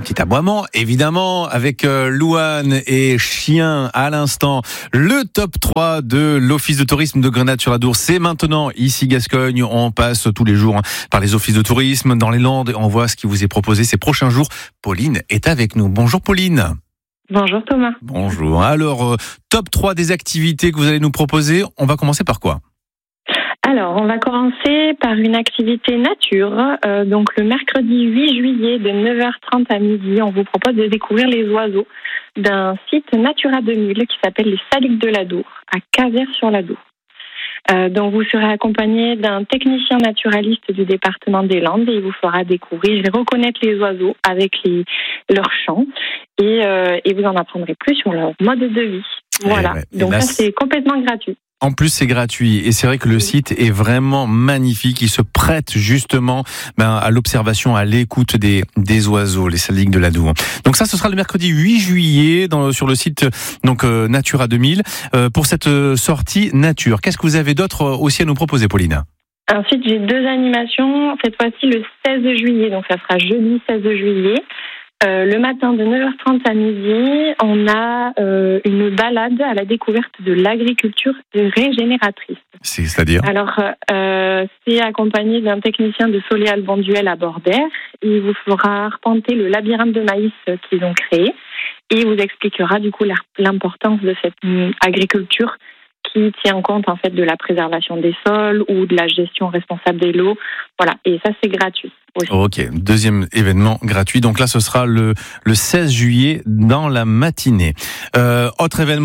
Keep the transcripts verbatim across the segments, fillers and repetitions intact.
un petit aboiement, évidemment, avec euh, Louane et Chien à l'instant. Le top trois de l'Office de tourisme de Grenade-sur-Ladour, c'est maintenant ici Gascogne. On passe tous les jours hein, par les offices de tourisme dans les Landes. On voit ce qui vous est proposé ces prochains jours. Pauline est avec nous. Bonjour Pauline. Bonjour Thomas. Bonjour. Alors, euh, top trois des activités que vous allez nous proposer. On va commencer par quoi ? Alors, on va commencer par une activité nature. Euh, donc, le mercredi huit juillet de neuf heures trente à midi, on vous propose de découvrir les oiseaux d'un site Natura deux mille qui s'appelle les Saliques de Ladour, à Cazères-sur-Ladour. Euh, donc, vous serez accompagné d'un technicien naturaliste du département des Landes et il vous fera découvrir et reconnaître les oiseaux avec les, leurs chants et, euh, et vous en apprendrez plus sur leur mode de vie. Voilà. Ouais, donc, là, ça, c'est complètement gratuit. En plus, c'est gratuit et c'est vrai que le site est vraiment magnifique. Il se prête justement ben, à l'observation, à l'écoute des, des oiseaux, les Saliques de Ladour. Donc ça, ce sera le mercredi huit juillet dans, sur le site donc euh, Natura deux mille euh, pour cette euh, sortie nature. Qu'est-ce que vous avez d'autre aussi à nous proposer, Pauline ? Ensuite, j'ai deux animations. Cette fois-ci, le seize juillet, donc ça sera jeudi seize juillet. Euh, le matin de neuf heures trente à midi, on a euh, une balade à la découverte de l'agriculture régénératrice. C'est, c'est-à-dire ? Alors, euh, c'est accompagné d'un technicien de Soléal Bonduel à Bordère. Il vous fera arpenter le labyrinthe de maïs qu'ils ont créé et il vous expliquera du coup l'importance de cette agriculture qui tient compte en fait de la préservation des sols ou de la gestion responsable des lots. Voilà, et ça c'est gratuit aussi. Ok, deuxième événement gratuit. Donc là, ce sera le, le seize juillet dans la matinée. Euh, autre événement ?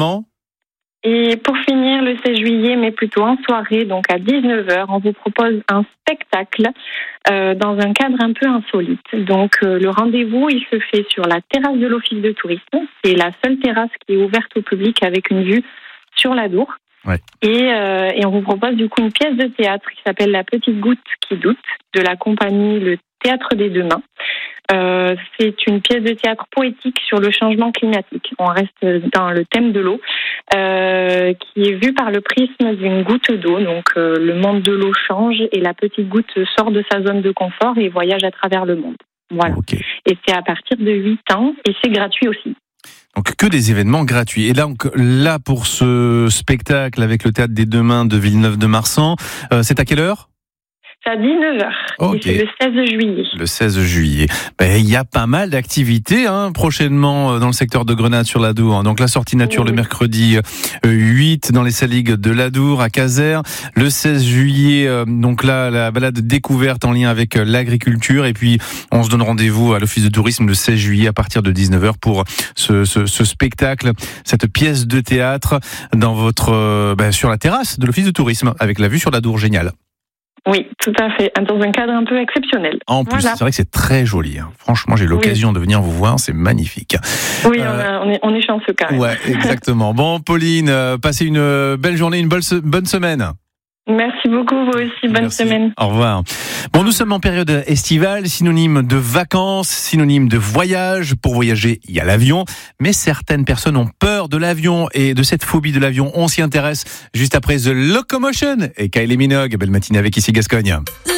Et pour finir, le seize juillet, mais plutôt en soirée, donc à dix-neuf heures, on vous propose un spectacle euh, dans un cadre un peu insolite. Donc euh, le rendez-vous, il se fait sur la terrasse de l'Office de tourisme. C'est la seule terrasse qui est ouverte au public avec une vue sur Ladour. Ouais. Et, euh, et on vous propose du coup une pièce de théâtre qui s'appelle La Petite Goutte qui doute de la compagnie Le Théâtre des Deux Mains. Euh, c'est une pièce de théâtre poétique sur le changement climatique. On reste dans le thème de l'eau, euh, qui est vu par le prisme d'une goutte d'eau. Donc euh, le monde de l'eau change et la petite goutte sort de sa zone de confort et voyage à travers le monde. Voilà. Okay. Et c'est à partir de huit ans et c'est gratuit aussi. Donc que des événements gratuits. Et là, donc, là pour ce spectacle avec le Théâtre des Deux Mains de Villeneuve-de-Marsan, euh, c'est à quelle heure ? C'est à dix-neuf heures. Okay. Et c'est le seize juillet. Le seize juillet. Ben, il y a pas mal d'activités hein, prochainement dans le secteur de Grenade-sur-Ladour. Donc la sortie nature oui. le mercredi huit dans les Saliques de Ladour à Cazères. Le seize juillet, donc là, la balade découverte en lien avec l'agriculture. Et puis, on se donne rendez-vous à l'Office de tourisme le seize juillet à partir de dix-neuf heures pour ce, ce, ce spectacle, cette pièce de théâtre dans votre, ben, sur la terrasse de l'Office de tourisme avec la vue sur Ladour. Génial. Oui, tout à fait. Dans un cadre un peu exceptionnel. En plus, voilà. C'est vrai que c'est très joli. Hein. Franchement, j'ai eu l'occasion oui. de venir vous voir. C'est magnifique. Oui, euh, on, a, on, est, on est chanceux quand même. Ouais, exactement. Bon, Pauline, euh, passez une belle journée, une bonne, bonne semaine. Merci beaucoup, vous aussi. Bonne Merci. semaine. Au revoir. Bon, nous sommes en période estivale, synonyme de vacances, synonyme de voyage. Pour voyager, il y a l'avion. Mais certaines personnes ont peur de l'avion et de cette phobie de l'avion. On s'y intéresse juste après The Locomotion et Kylie Minogue. Belle matinée avec ici Gascogne.